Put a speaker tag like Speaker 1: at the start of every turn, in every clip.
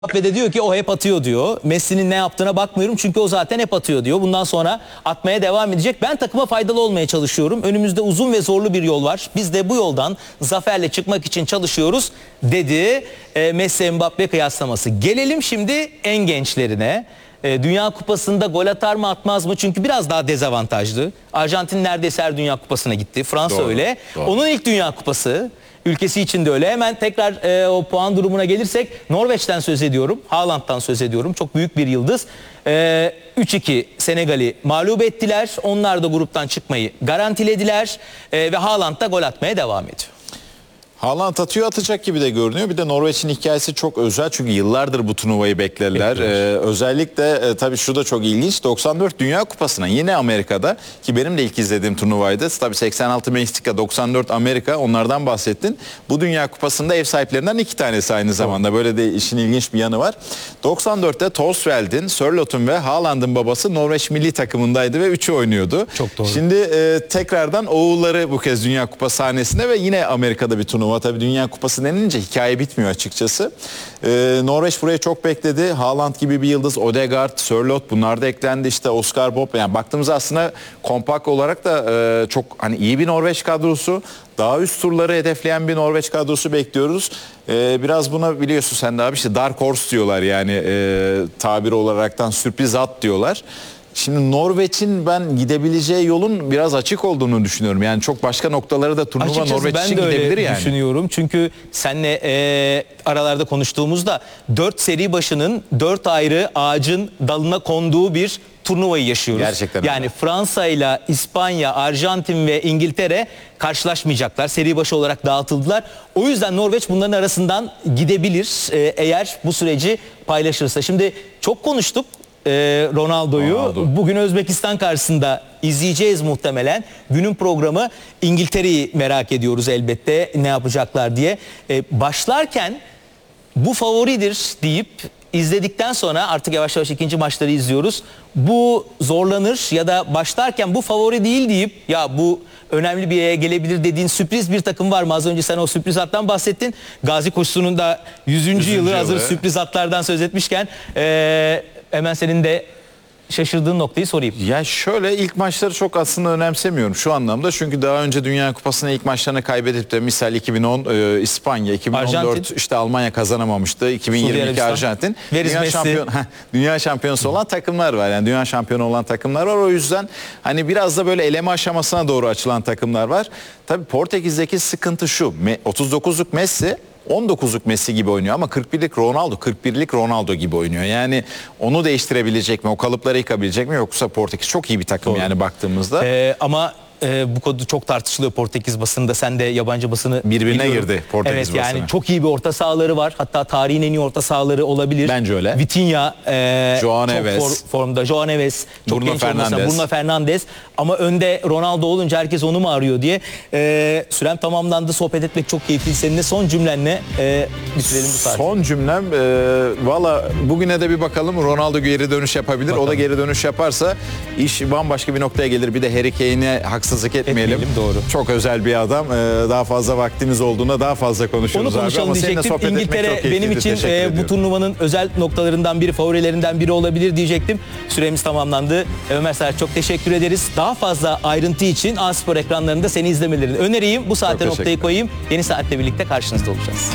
Speaker 1: Mbappe de diyor ki o hep atıyor diyor. Messi'nin ne yaptığına bakmıyorum çünkü o zaten hep atıyor diyor. Bundan sonra atmaya devam edecek. Ben takıma faydalı olmaya çalışıyorum. Önümüzde uzun ve zorlu bir yol var. Biz de bu yoldan zaferle çıkmak için çalışıyoruz dedi. Messi Mbappe kıyaslaması. Gelelim şimdi en gençlerine. Dünya Kupası'nda gol atar mı atmaz mı? Çünkü biraz daha dezavantajlı. Arjantin neredeyse her Dünya Kupası'na gitti. Fransa
Speaker 2: Doğru,
Speaker 1: öyle.
Speaker 2: doğru.
Speaker 1: Onun ilk Dünya Kupası. Ülkesi için de öyle. Hemen tekrar o puan durumuna gelirsek Norveç'ten söz ediyorum. Haaland'dan söz ediyorum. Çok büyük bir yıldız. 3-2 Senegal'i mağlup ettiler. Onlar da gruptan çıkmayı garantilediler. Ve Haaland da gol atmaya devam ediyor.
Speaker 2: Haaland atıyor, atacak gibi de görünüyor. Bir de Norveç'in hikayesi çok özel çünkü yıllardır bu turnuvayı beklerler. Özellikle tabii şu da çok ilginç. 94 Dünya Kupası'na yine Amerika'da, ki benim de ilk izlediğim turnuvaydı. Tabii 86 Meksika, 94 Amerika, onlardan bahsettin. Bu Dünya Kupası'nda ev sahiplerinden 2 tanesi aynı zamanda. Böyle de işin ilginç bir yanı var. 94'te Torsveld'in, Sørloth'un ve Haaland'ın babası Norveç milli takımındaydı ve 3'ü oynuyordu.
Speaker 1: Çok doğru.
Speaker 2: Şimdi tekrardan oğulları bu kez Dünya Kupası sahnesinde ve yine Amerika'da bir turnuva. Tabii Dünya Kupası denince hikaye bitmiyor açıkçası. Norveç burayı çok bekledi. Haaland gibi bir yıldız, Odegaard, Sørloth, bunlar da eklendi. İşte Oscar Bob. Yani baktığımızda aslında kompakt olarak da çok hani iyi bir Norveç kadrosu. Daha üst turları hedefleyen bir Norveç kadrosu bekliyoruz. Biraz buna biliyorsun sen de abi, işte Dark Horse diyorlar yani, tabir olaraktan sürpriz at diyorlar. Şimdi Norveç'in ben gidebileceği yolun biraz açık olduğunu düşünüyorum. Yani çok başka noktalara da turnuva
Speaker 1: Açıkçası
Speaker 2: Norveç
Speaker 1: ben
Speaker 2: için
Speaker 1: de
Speaker 2: gidebilir
Speaker 1: öyle
Speaker 2: yani.
Speaker 1: düşünüyorum. Çünkü seninle aralarda konuştuğumuzda 4 seri başının 4 ayrı ağacın dalına konduğu bir turnuvayı yaşıyoruz.
Speaker 2: Gerçekten
Speaker 1: yani
Speaker 2: öyle.
Speaker 1: Fransa ile İspanya, Arjantin ve İngiltere karşılaşmayacaklar. Seri başı olarak dağıtıldılar. O yüzden Norveç bunların arasından gidebilir eğer bu süreci paylaşırsa. Şimdi çok konuştuk Ronaldo'yu. Bugün Özbekistan karşısında izleyeceğiz muhtemelen. Günün programı, İngiltere'yi merak ediyoruz elbette ne yapacaklar diye. Başlarken bu favoridir deyip izledikten sonra artık yavaş yavaş ikinci maçları izliyoruz. Bu zorlanır ya da başlarken bu favori değil deyip ya bu önemli bir yere gelebilir dediğin sürpriz bir takım var mı? Az önce sen o sürpriz attan bahsettin. Gazi Koşusu'nun da 100. yılı hazır, sürpriz atlardan söz etmişken hemen senin de şaşırdığın noktayı sorayım.
Speaker 2: Ya şöyle, ilk maçları çok aslında önemsemiyorum şu anlamda. Çünkü daha önce Dünya Kupası'nın ilk maçlarını kaybedip de misal 2010 İspanya, 2014
Speaker 1: Arjantin,
Speaker 2: işte Almanya kazanamamıştı. 2022 Arjantin. Dünya şampiyonası olan takımlar var. Yani dünya şampiyonu olan takımlar var. O yüzden hani biraz da böyle eleme aşamasına doğru açılan takımlar var. Tabii Portekiz'deki sıkıntı şu. 39'luk Messi 19'luk Messi gibi oynuyor ama 41'lik Ronaldo gibi oynuyor. Yani onu değiştirebilecek mi? O kalıpları yıkabilecek mi? Yoksa Portekiz çok iyi bir takım. Doğru. Yani baktığımızda.
Speaker 1: Ama bu konu çok tartışılıyor Portekiz basınında. Sen de yabancı basını
Speaker 2: birbirine girdi Portekiz basını.
Speaker 1: Evet, yani çok iyi bir orta sahaları var. Hatta tarihin en iyi orta sahaları olabilir.
Speaker 2: Bence öyle.
Speaker 1: Vitinha
Speaker 2: João
Speaker 1: çok
Speaker 2: Neves.
Speaker 1: formda. João Neves çok
Speaker 2: Bruno
Speaker 1: genç olmasa, Bruno Fernandes. Ama önde Ronaldo olunca herkes onu mu arıyor diye. Sürem tamamlandı. Sohbet etmek çok keyifli. Seninle son cümlenle bitirelim bu saati.
Speaker 2: Son cümlem valla bugüne de bir bakalım. Ronaldo geri dönüş yapabilir. Bakalım. O da geri dönüş yaparsa iş bambaşka bir noktaya gelir. Bir de Harry Kane'e haksızlık etmeyelim.
Speaker 1: Doğru.
Speaker 2: Çok özel bir adam. Daha fazla vaktimiz olduğunda daha fazla konuşuruz.
Speaker 1: Onu konuşalım diyecektim. İngiltere benim için bu turnuvanın özel noktalarından biri, favorilerinden biri olabilir diyecektim. Süremiz tamamlandı. Ömer Serhat, çok teşekkür ederiz. Daha fazla ayrıntı için A-Spor ekranlarında seni izlemelerini önereyim. Bu saatte noktayı koyayım. Yeni saatle birlikte karşınızda olacağız.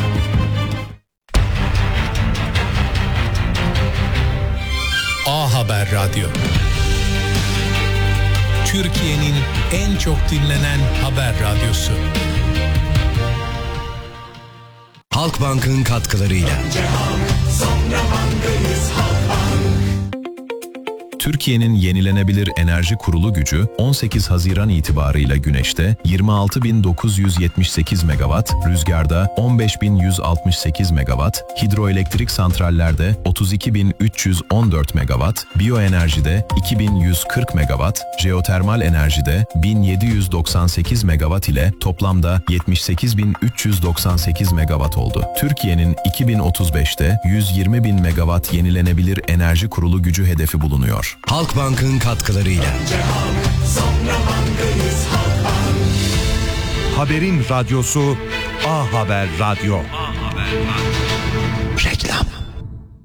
Speaker 3: A Haber Radyo. Türkiye'nin en çok dinlenen haber radyosu.
Speaker 4: Halkbank'ın katkılarıyla.
Speaker 5: Türkiye'nin yenilenebilir enerji kurulu gücü 18 Haziran itibarıyla güneşte 26.978 megawatt, rüzgarda 15.168 megawatt, hidroelektrik santrallerde 32.314 megawatt, biyoenerjide 2.140 megawatt, jeotermal enerjide 1.798 megawatt ile toplamda 78.398 megawatt oldu. Türkiye'nin 2035'te 120.000 megawatt yenilenebilir enerji kurulu gücü hedefi bulunuyor.
Speaker 4: Halkbank'ın katkılarıyla.
Speaker 6: Haberin radyosu A Haber Radyo.
Speaker 4: Reklam.